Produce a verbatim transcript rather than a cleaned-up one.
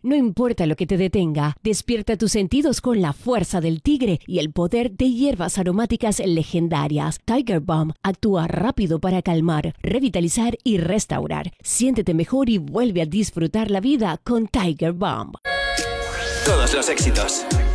No importa lo que te detenga, despierta tus sentidos con la fuerza del tigre y el poder de hierbas aromáticas legendarias. Tiger Balm actúa rápido para calmar, revitalizar y restaurar. Siéntete mejor y vuelve a disfrutar la vida con Tiger Balm. Todos los éxitos,